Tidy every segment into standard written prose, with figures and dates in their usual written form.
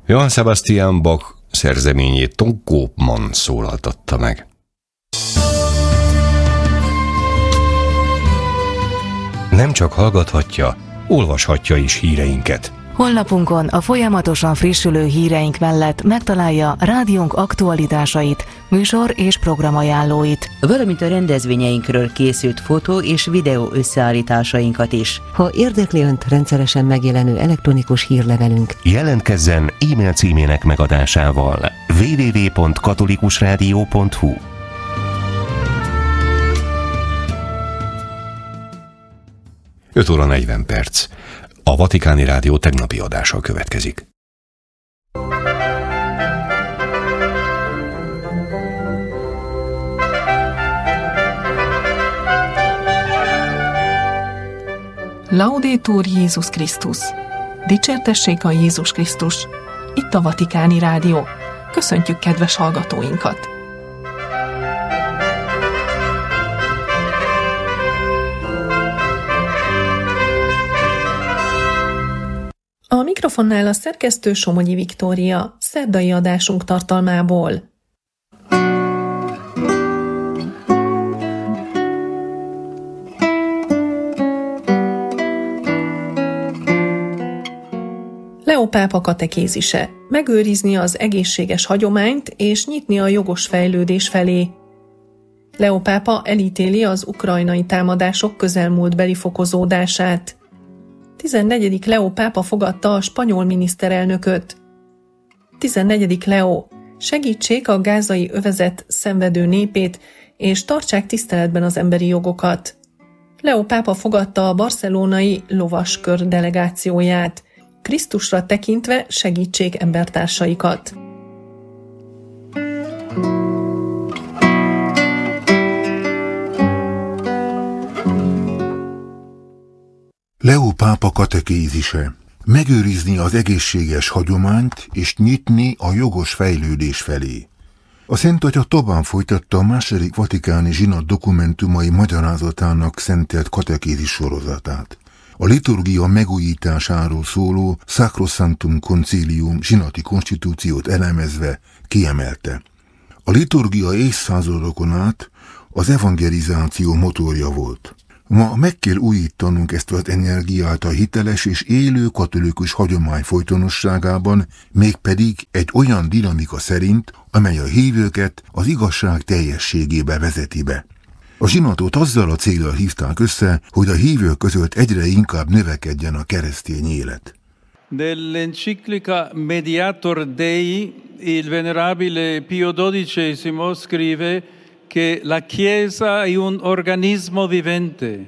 Johann Sebastian Bach szerzeményét Ton Koopman szólaltatta meg. Nem csak hallgathatja, olvashatja is híreinket. Honlapunkon a folyamatosan frissülő híreink mellett megtalálja rádiónk aktualitásait, műsor és programajánlóit, valamint a rendezvényeinkről készült fotó és videó összeállításainkat is. Ha érdekli Önt rendszeresen megjelenő elektronikus hírlevelünk, jelentkezzen e-mail címének megadásával www.katolikusradio.hu. Öt óra 40 perc. A Vatikáni Rádió tegnapi adása következik. Laudetur Jézus Krisztus! Dicsértessék a Jézus Krisztus! Itt a Vatikáni Rádió. Köszöntjük kedves hallgatóinkat! A mikrofonnál a szerkesztő Somogyi Viktória, szerdai adásunk tartalmából. Leó pápa katekézise: megőrizni az egészséges hagyományt és nyitni a jogos fejlődés felé. Leó pápa elítéli az ukrajnai támadások közelmúltbeli fokozódását. 14. Leó pápa fogadta a spanyol miniszterelnököt. 14. Leó: segítsék a gázai övezet szenvedő népét, és tartsák tiszteletben az emberi jogokat. Leó pápa fogadta a barcelonai lovaskör delegációját. Krisztusra tekintve segítsék embertársaikat. Leó pápa katekézise: megőrizni az egészséges hagyományt és nyitni a jogos fejlődés felé. A Szent Atya tovább folytatta a második vatikáni zsinat dokumentumai magyarázatának szentelt katekézis sorozatát. A liturgia megújításáról szóló Sacrosanctum Concilium zsinati konstitúciót elemezve kiemelte: a liturgia évszázadokon át az evangelizáció motorja volt. Ma meg kell újítanunk ezt az energiát a hiteles és élő katolikus hagyomány folytonosságában, mégpedig egy olyan dinamika szerint, amely a hívőket az igazság teljességébe vezeti be. A zsinatot azzal a céllal hívták össze, hogy a hívők között egyre inkább növekedjen a keresztény élet. Dell'enciclica Mediator Dei, il venerabile Pio XII scrive che la Chiesa è un organismo vivente.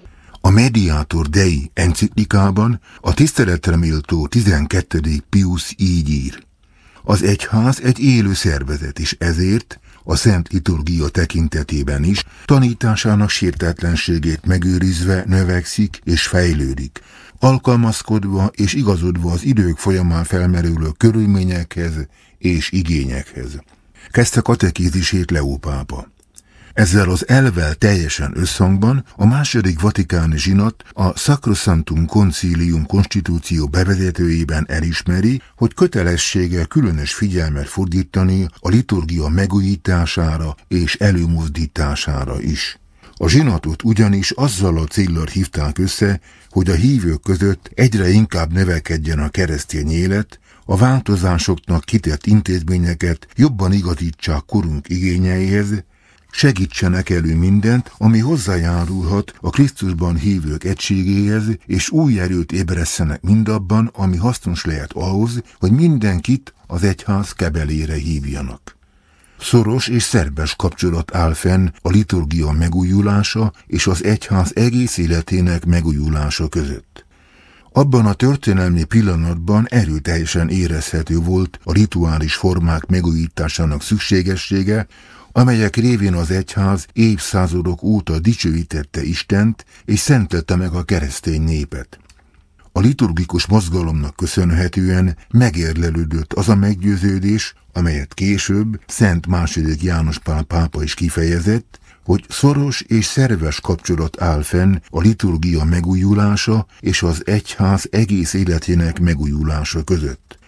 A Mediator Dei enciklikában a tiszteletre méltó 12. Pius így ír: az egyház egy élő szervezet, és ezért a szent liturgia tekintetében is tanításának sértetlenségét megőrizve növekszik és fejlődik, alkalmazkodva és igazodva az idők folyamán felmerülő körülményekhez és igényekhez. Kezdte katekézisét Leó pápa. Ezzel az elvvel teljesen összhangban a második vatikáni zsinat a Sacrosanctum Concilium konstitúció bevezetőjében elismeri, hogy kötelessége különös figyelmet fordítani a liturgia megújítására és előmozdítására is. A zsinatot ugyanis azzal a céllal hívták össze, hogy a hívők között egyre inkább növekedjen a keresztény élet, a változásoknak kitett intézményeket jobban igazítsák korunk igényeihez, segítsenek elő mindent, ami hozzájárulhat a Krisztusban hívők egységéhez, és új erőt ébresszenek mindabban, ami hasznos lehet ahhoz, hogy mindenkit az egyház kebelére hívjanak. Szoros és szerves kapcsolat áll fenn a liturgia megújulása és az egyház egész életének megújulása között. Abban a történelmi pillanatban erőteljesen érezhető volt a rituális formák megújításának szükségessége, amelyek révén az egyház évszázadok óta dicsőítette Istent és szentelte meg a keresztény népet. A liturgikus mozgalomnak köszönhetően megérlelődött az a meggyőződés, amelyet később Szent II. János Pál pápa is kifejezett, hogy szoros és szerves kapcsolat áll fenn a liturgia megújulása és az egyház egész életének megújulása között.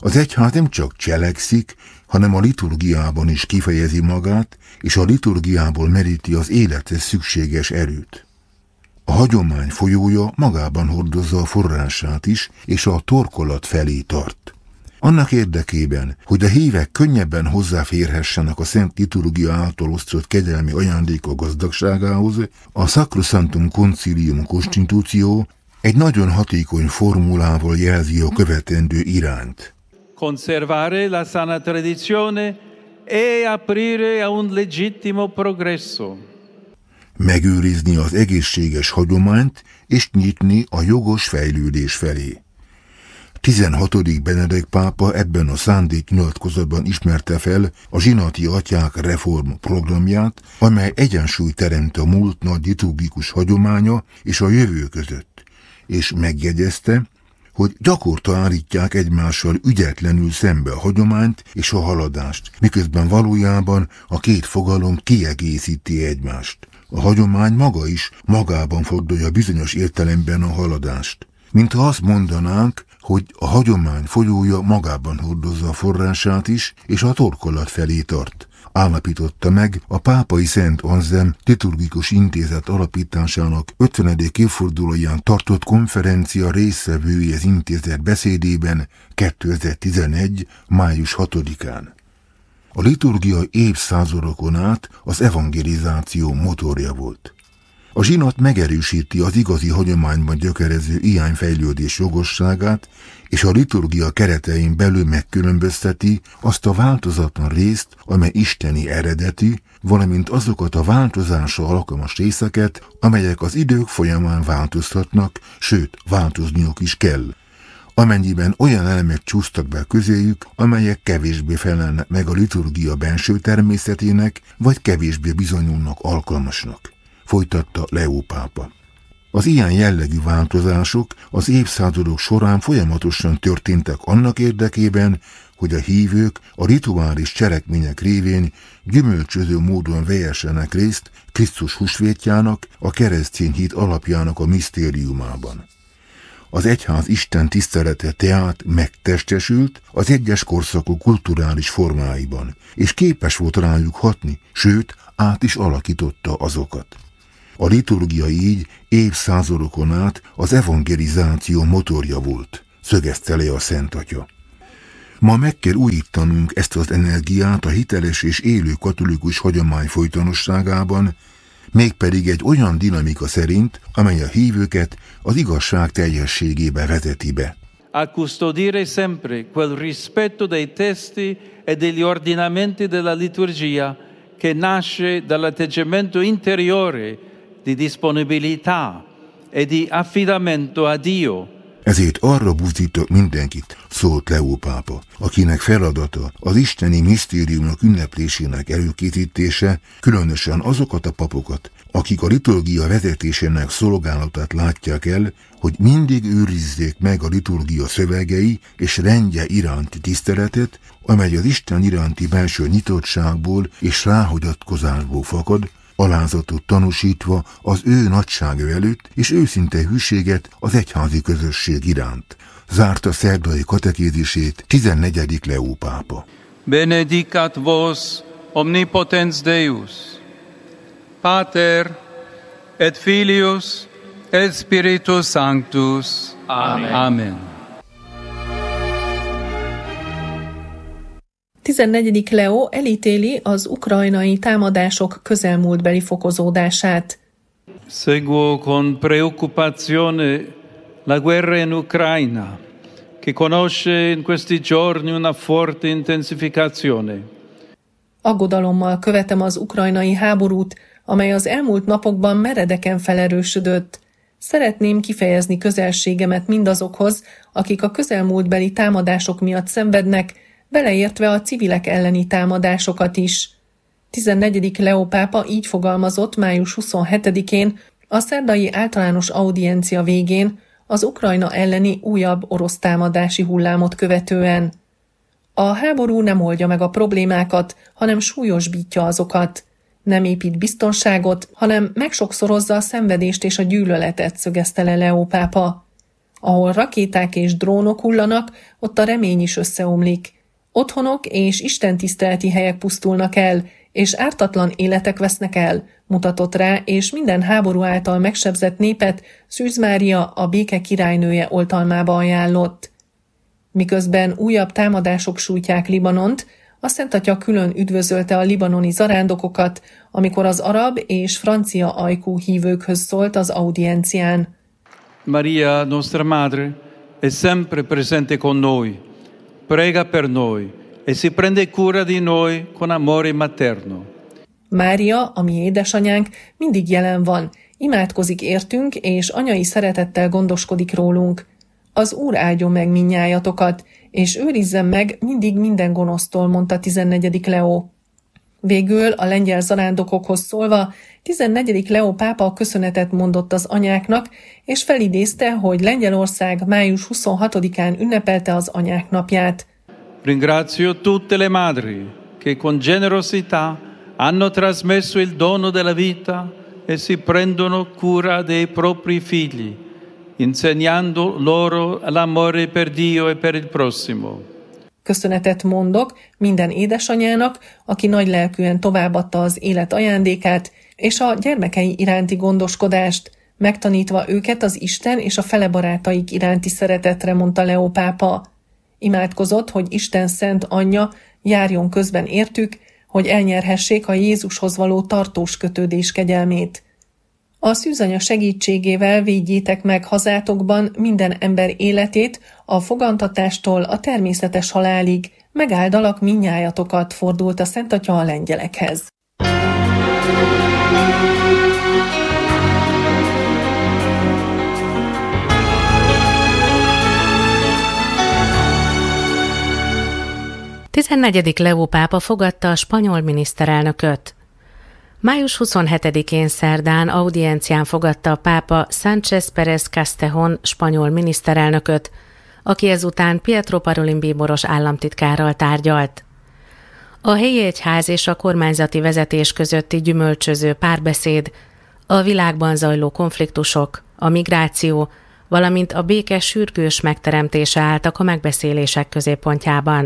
Az egyház nem csak cselekszik, hanem a liturgiában is kifejezi magát, és a liturgiából meríti az élethez szükséges erőt. A hagyomány folyója magában hordozza a forrását is, és a torkolat felé tart. Annak érdekében, hogy a hívek könnyebben hozzáférhessenek a Szent Liturgia által osztott kegyelmi ajándékok gazdagságához, a Sacrosanctum Concilium Constitutio egy nagyon hatékony formulával jelzi a követendő irányt. Conservare la sana tradizione e aprire a un legittimo progresso. Megőrizni az egészséges hagyományt és nyitni a jogos fejlődés felé. 16. Benedek pápa ebben a szándéknyilatkozatban ismerte fel a zsinati atyák reform programját, amely egyensúlyt teremt a múlt nagy liturgikus hagyománya és a jövő között, és megjegyezte, hogy gyakorta állítják egymással ügyetlenül szembe a hagyományt és a haladást, miközben valójában a két fogalom kiegészíti egymást. A hagyomány maga is magában foglalja bizonyos értelemben a haladást. Mintha azt mondanánk, hogy a hagyomány folyója magában hordozza a forrását is, és a torkolat felé tart, állapította meg a Pápai Szent Anzem Liturgikus Intézet alapításának 50. évfordulóján tartott konferencia résztvevőihez intézett beszédében 2011. május 6-án. A liturgia évszázadokon át az evangelizáció motorja volt. A zsinat megerősíti az igazi hagyományban gyökerező irányfejlődés jogosságát, és a liturgia keretein belül megkülönbözteti azt a változatlan részt, amely isteni eredetű, valamint azokat a változásra alkalmas részeket, amelyek az idők folyamán változhatnak, sőt, változniuk is kell, amennyiben olyan elemek csúsztak be közéjük, amelyek kevésbé felelnek meg a liturgia benső természetének, vagy kevésbé bizonyulnak alkalmasnak, folytatta Leó pápa. Az ilyen jellegű változások az évszázadok során folyamatosan történtek annak érdekében, hogy a hívők a rituális cselekmények révén gyümölcsöző módon vehessenek részt Krisztus húsvétjának, a keresztény hit alapjának a misztériumában. Az egyház Isten tisztelete tehát megtestesült az egyes korszakok kulturális formáiban, és képes volt rájuk hatni, sőt, át is alakította azokat. A liturgia így évszázadokon át az evangelizáció motorja volt, szögezte le a Szent Atya. Ma meg kell újítanunk ezt az energiát a hiteles és élő katolikus hagyomány folytonosságában, mégpedig egy olyan dinamika szerint, amely a hívőket az igazság teljességébe vezeti be. A custodire sempre quel rispetto dei testi e degli ordinamenti della liturgia che nasce dall'atteggiamento interiore di disponibilità e di affidamento a Dio. Ezért arra buzdítok mindenkit, szólt Leó pápa, akinek feladata az isteni misztériumok ünneplésének előkészítése, különösen azokat a papokat, akik a liturgia vezetésének szolgálatát látják el, hogy mindig őrizzék meg a liturgia szövegei és rendje iránti tiszteletet, amely az Isten iránti belső nyitottságból és ráhagyatkozásból fakad, alázatot tanúsítva az ő nagysága előtt és őszinte hűséget az egyházi közösség iránt. Zárta szerdai katekézisét 14. Leó pápa. Benedicat vos omnipotens Deus, Pater et Filius et Spiritus Sanctus. Amen. Amen. 14. Leó elítéli az ukrajnai támadások közelmúltbeli fokozódását. Seguo con preoccupazione la guerra in Ucraina, che conosce in questi giorni una forte intensificazione. Aggodalommal követem az ukrajnai háborút, amely az elmúlt napokban meredeken felerősödött. Szeretném kifejezni közelségemet mindazokhoz, akik a közelmúltbeli támadások miatt szenvednek, beleértve a civilek elleni támadásokat is. 14. Leó pápa így fogalmazott május 27-én a szerdai általános audiencia végén az Ukrajna elleni újabb orosz támadási hullámot követően. A háború nem oldja meg a problémákat, hanem súlyosbítja azokat. Nem épít biztonságot, hanem megsokszorozza a szenvedést és a gyűlöletet, szögezte le Leó pápa. Ahol rakéták és drónok hullanak, ott a remény is összeomlik. Otthonok és istentiszteleti helyek pusztulnak el, és ártatlan életek vesznek el, mutatott rá, és minden háború által megsebzett népet Szűz Mária, a béke királynője oltalmába ajánlott. Miközben újabb támadások sújtják Libanont, a Szent Atya külön üdvözölte a libanoni zarándokokat, amikor az arab és francia ajkú hívőkhöz szólt az audiencián. Maria, nostra madre, è sempre presente con noi, prega per noi e si prende cura di noi con amore materno. Mária, a mi édesanyánk, mindig jelen van, imádkozik értünk, és anyai szeretettel gondoskodik rólunk. Az Úr áldjon meg mindnyájatokat, és őrizzen meg mindig minden gonosztól, mondta 14. Leó. Végül a lengyel zarándokokhoz szólva 14. Leó pápa köszönetet mondott az anyáknak, és felidézte, hogy Lengyelország május 26-án ünnepelte az anyák napját. Ringrazio tutte le madri che con generosità hanno trasmesso il dono della vita e si prendono cura dei propri figli, insegnando loro l'amore per Dio e per il prossimo. Köszönetet mondok minden édesanyának, aki nagylelkűen továbbadta az élet ajándékát és a gyermekei iránti gondoskodást, megtanítva őket az Isten és a fele barátaik iránti szeretetre, mondta Leó pápa. Imádkozott, hogy Isten szent anyja járjon közben értük, hogy elnyerhessék a Jézushoz való tartós kötődés kegyelmét. A szűzanya segítségével védjétek meg hazátokban minden ember életét, a fogantatástól a természetes halálig, megáldalak mindnyájatokat, fordult a Szent Atya a lengyelekhez. A 14. Leó pápa fogadta a spanyol miniszterelnököt. Május 27-én szerdán audiencián fogadta a pápa Sánchez Pérez Castejón spanyol miniszterelnököt, aki ezután Pietro Parolin bíboros államtitkárral tárgyalt. A helyi egyház és a kormányzati vezetés közötti gyümölcsöző párbeszéd, a világban zajló konfliktusok, a migráció, valamint a béke sürgős megteremtése álltak a megbeszélések középpontjában.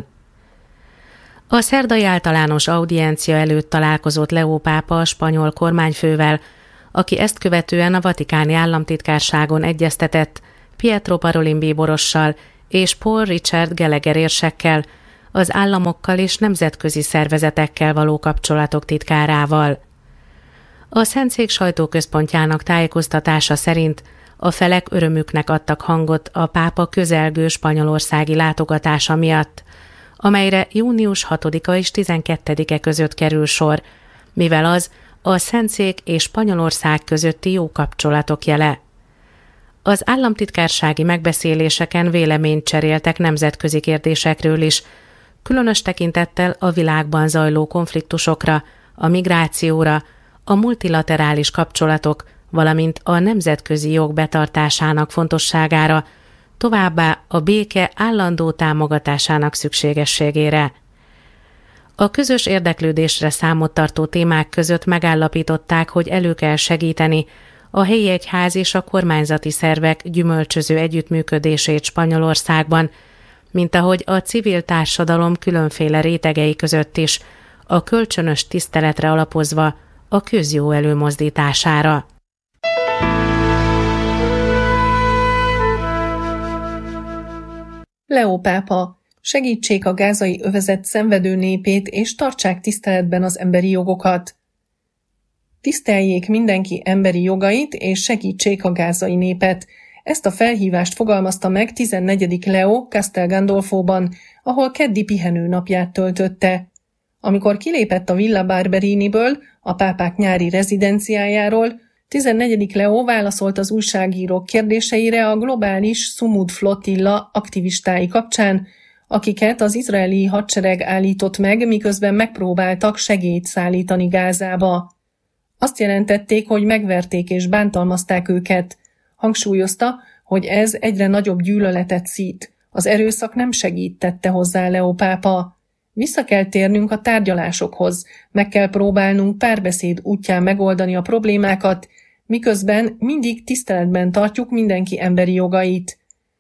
A szerdai általános audiencia előtt találkozott Leó pápa a spanyol kormányfővel, aki ezt követően a vatikáni államtitkárságon egyeztetett Pietro Parolin bíborossal és Paul Richard Gallagher érsekkel, az államokkal és nemzetközi szervezetekkel való kapcsolatok titkárával. A Szentszék sajtóközpontjának tájékoztatása szerint a felek örömüknek adtak hangot a pápa közelgő spanyolországi látogatása miatt, amelyre június 6-a és 12-e között kerül sor, mivel az a Szentszék és Spanyolország közötti jó kapcsolatok jele. Az államtitkársági megbeszéléseken véleményt cseréltek nemzetközi kérdésekről is, különös tekintettel a világban zajló konfliktusokra, a migrációra, a multilaterális kapcsolatok, valamint a nemzetközi jog betartásának fontosságára, továbbá a béke állandó támogatásának szükségességére. A közös érdeklődésre számot tartó témák között megállapították, hogy elő kell segíteni a helyi egyház és a kormányzati szervek gyümölcsöző együttműködését Spanyolországban, mint ahogy a civil társadalom különféle rétegei között is, a kölcsönös tiszteletre alapozva a közjó előmozdítására. Leó pápa, segítsék a gázai övezet szenvedő népét, és tartsák tiszteletben az emberi jogokat. Tiszteljék mindenki emberi jogait, és segítsék a gázai népet. Ezt a felhívást fogalmazta meg 14. Leó Castel Gandolfóban, ahol keddi pihenőnapját töltötte. Amikor kilépett a Villa Barberiniből, a pápák nyári rezidenciájáról, 14. Leó válaszolt az újságírók kérdéseire a globális Sumud Flotilla aktivistái kapcsán, akiket az izraeli hadsereg állított meg, miközben megpróbáltak segélyt szállítani Gázába. Azt jelentették, hogy megverték és bántalmazták őket. Hangsúlyozta, hogy ez egyre nagyobb gyűlöletet szít. Az erőszak nem segít, tette hozzá Leó pápa. Vissza kell térnünk a tárgyalásokhoz, meg kell próbálnunk párbeszéd útján megoldani a problémákat, miközben mindig tiszteletben tartjuk mindenki emberi jogait.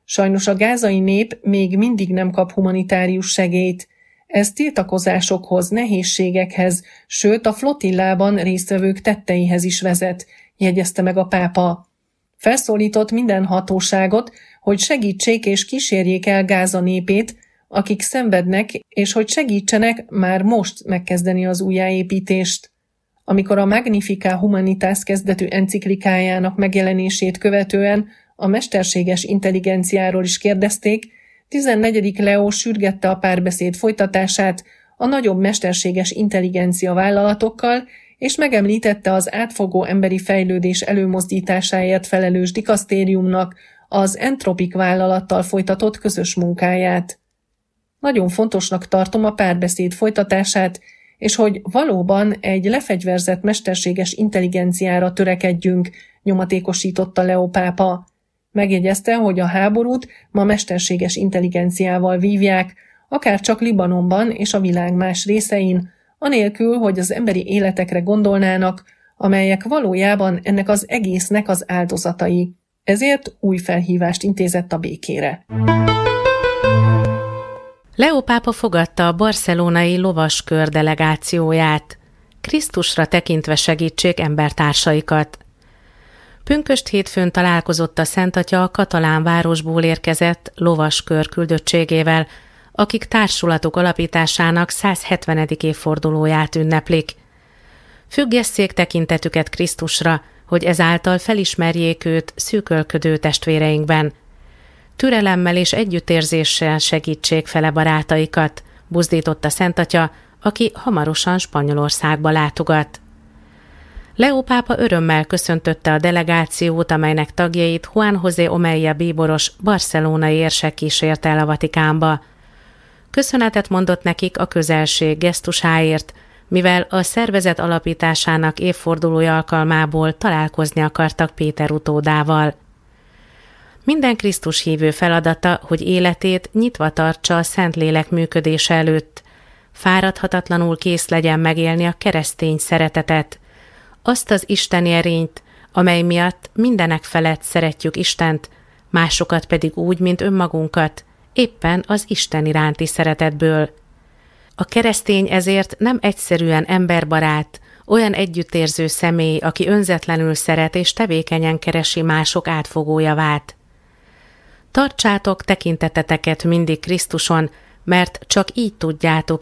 Sajnos a gázai nép még mindig nem kap humanitárius segélyt. Ez tiltakozásokhoz, nehézségekhez, sőt a flotillában résztvevők tetteihez is vezet, jegyezte meg a pápa. Felszólított minden hatóságot, hogy segítsék és kísérjék el Gáza népét, akik szenvednek, és hogy segítsenek már most megkezdeni az újjáépítést. Amikor a Magnificat Humanitas kezdetű enciklikájának megjelenését követően a mesterséges intelligenciáról is kérdezték, 14. Leó sürgette a párbeszéd folytatását a nagyobb mesterséges intelligencia vállalatokkal, és megemlítette az átfogó emberi fejlődés előmozdításáért felelős dikasztériumnak az Entropic vállalattal folytatott közös munkáját. Nagyon fontosnak tartom a párbeszéd folytatását, és hogy valóban egy lefegyverzett mesterséges intelligenciára törekedjünk, nyomatékosította Leó pápa. Megjegyezte, hogy a háborút ma mesterséges intelligenciával vívják, akár csak Libanonban és a világ más részein, anélkül, hogy az emberi életekre gondolnának, amelyek valójában ennek az egésznek az áldozatai. Ezért új felhívást intézett a békére. Leó pápa fogadta a barcelonai lovaskör delegációját. Krisztusra tekintve segítsék embertársaikat. Pünkösd hétfőn találkozott a Szent Atya a katalán városból érkezett lovaskör küldöttségével, akik társulatuk alapításának 170. évfordulóját ünneplik. Függesszék tekintetüket Krisztusra, hogy ezáltal felismerjék őt szűkölködő testvéreinkben. Türelemmel és együttérzéssel segítsék fele barátaikat, buzdította Szent Atya, aki hamarosan Spanyolországba látogat. Leó pápa örömmel köszöntötte a delegációt, amelynek tagjait Juan José Omeya bíboros barcelonai érsek kísért el a Vatikánba. Köszönetet mondott nekik a közelség gesztusáért, mivel a szervezet alapításának évfordulója alkalmából találkozni akartak Péter utódával. Minden Krisztus hívő feladata, hogy életét nyitva tartsa a Szentlélek működése előtt. Fáradhatatlanul kész legyen megélni a keresztény szeretetet, azt az isteni erényt, amely miatt mindenek felett szeretjük Istent, másokat pedig úgy, mint önmagunkat, éppen az Isten iránti szeretetből. A keresztény ezért nem egyszerűen emberbarát, olyan együttérző személy, aki önzetlenül szeret és tevékenyen keresi mások átfogó javát. Tartsátok tekinteteteket mindig Krisztuson, mert csak így tudjátok